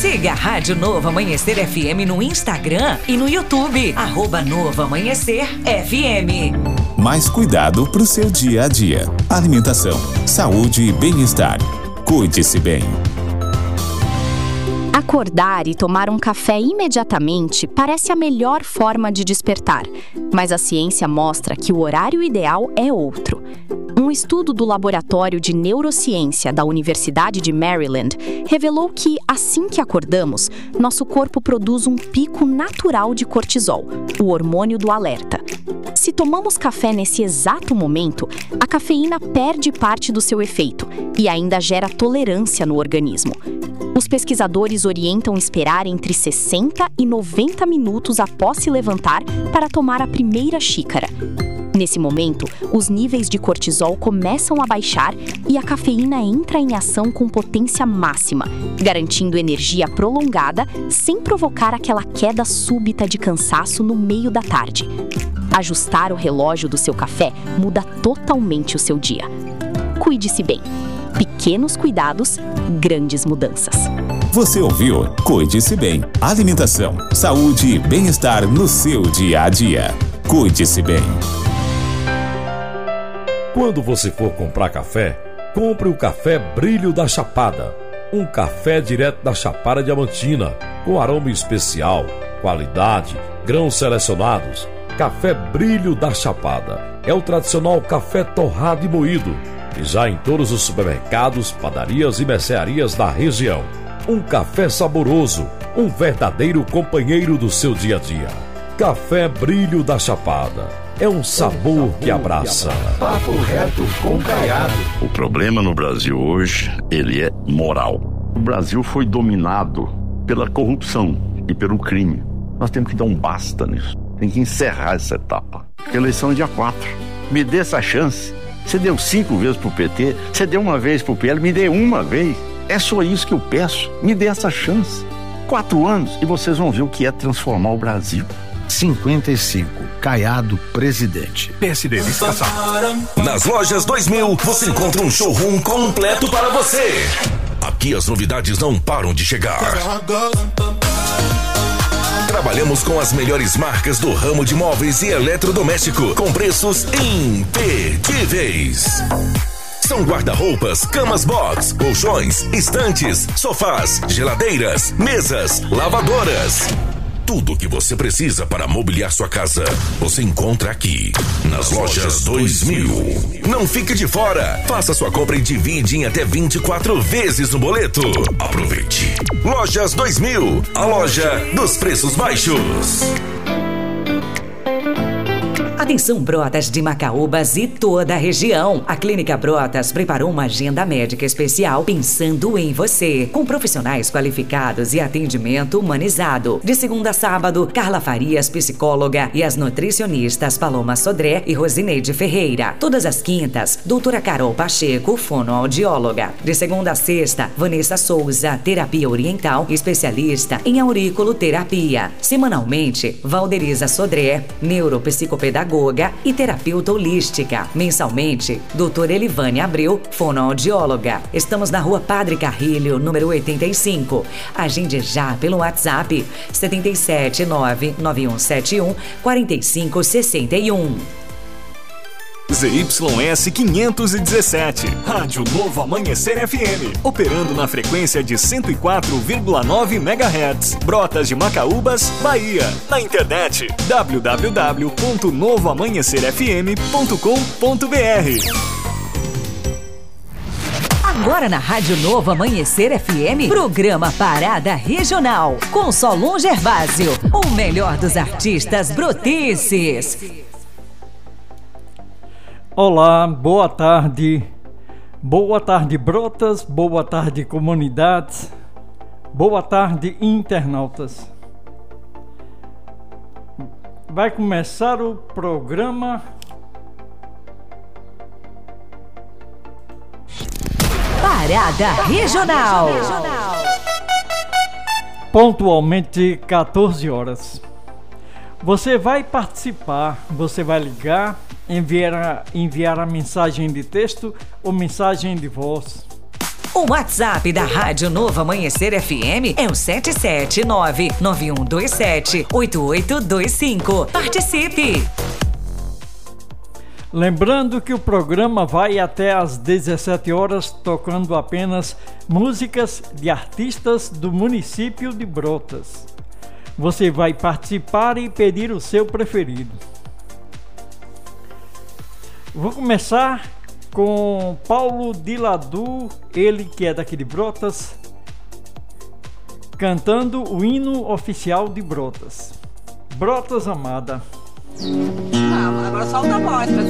Siga a Rádio Novo Amanhecer FM no Instagram e no YouTube, @Novo Amanhecer FM. Mais cuidado para o seu dia a dia. Alimentação, saúde e bem-estar. Cuide-se bem. Acordar e tomar um café imediatamente parece a melhor forma de despertar, mas a ciência mostra que o horário ideal é outro. Um estudo do Laboratório de Neurociência da Universidade de Maryland revelou que, assim que acordamos, nosso corpo produz um pico natural de cortisol, o hormônio do alerta. Se tomamos café nesse exato momento, a cafeína perde parte do seu efeito e ainda gera tolerância no organismo. Os pesquisadores orientam esperar entre 60 e 90 minutos após se levantar para tomar a primeira xícara. Nesse momento, os níveis de cortisol começam a baixar e a cafeína entra em ação com potência máxima, garantindo energia prolongada sem provocar aquela queda súbita de cansaço no meio da tarde. Ajustar o relógio do seu café muda totalmente o seu dia. Cuide-se bem. Pequenos cuidados, grandes mudanças. Você ouviu? Cuide-se bem. Alimentação, saúde e bem-estar no seu dia a dia. Cuide-se bem. Quando você for comprar café, compre o Café Brilho da Chapada. Um café direto da Chapada Diamantina, com aroma especial, qualidade, grãos selecionados. Café Brilho da Chapada é o tradicional café torrado e moído, e já em todos os supermercados, padarias e mercearias da região. Um café saboroso, um verdadeiro companheiro do seu dia a dia. Café Brilho da Chapada. É um sabor que abraça. Papo reto com Caiado. O problema no Brasil hoje, ele é moral. O Brasil foi dominado pela corrupção e pelo crime. Nós temos que dar um basta nisso. Tem que encerrar essa etapa. A eleição é dia 4. Me dê essa chance. Você deu 5 vezes pro PT, você deu uma vez pro PL, me dê uma vez. É só isso que eu peço. Me dê essa chance. 4 anos e vocês vão ver o que é transformar o Brasil. 55. Caiado, presidente. PSD Nas lojas 2000, você encontra um showroom completo para você. Aqui as novidades não param de chegar. Trabalhamos com as melhores marcas do ramo de móveis e eletrodoméstico, com preços imperdíveis. São guarda-roupas, camas box, colchões, estantes, sofás, geladeiras, mesas, lavadoras. Tudo o que você precisa para mobiliar sua casa, você encontra aqui, nas lojas 2000. Não fique de fora. Faça sua compra e divide em até 24 vezes no boleto. Aproveite. Lojas 2000, a loja dos preços baixos. Atenção, Brotas de Macaúbas e toda a região. A Clínica Brotas preparou uma agenda médica especial pensando em você, com profissionais qualificados e atendimento humanizado. De segunda a sábado, Carla Farias, psicóloga, e as nutricionistas Paloma Sodré e Rosineide Ferreira. Todas as quintas, doutora Carol Pacheco, fonoaudióloga. De segunda a sexta, Vanessa Souza, terapia oriental, especialista em auriculoterapia. Semanalmente, Valderiza Sodré, neuropsicopedagoga e terapeuta holística. Mensalmente, doutora Elivane Abreu, fonoaudióloga. Estamos na Rua Padre Carrilho, número 85. Agende já pelo WhatsApp 77991714561. ZYS 517, Rádio Novo Amanhecer FM, operando na frequência de 104,9 MHz, Brotas de Macaúbas, Bahia. Na internet, www.novoamanhecerfm.com.br. Agora na Rádio Novo Amanhecer FM, programa Parada Regional, com Solon Gervásio, o melhor dos artistas brotices. Olá, boa tarde. Boa tarde, Brotas. Boa tarde, comunidades. Boa tarde, internautas. Vai começar o programa Parada Regional. Pontualmente 14 horas. Você vai participar, você vai ligar, enviar a mensagem de texto ou mensagem de voz. O WhatsApp da Rádio Novo Amanhecer FM é o 779-9127-8825. Participe! Lembrando que o programa vai até às 17 horas, tocando apenas músicas de artistas do município de Brotas. Você vai participar e pedir o seu preferido. Vou começar com Paulo Diladu, ele que é daqui de Brotas, cantando o hino oficial de Brotas. Brotas Amada. Agora solta a voz.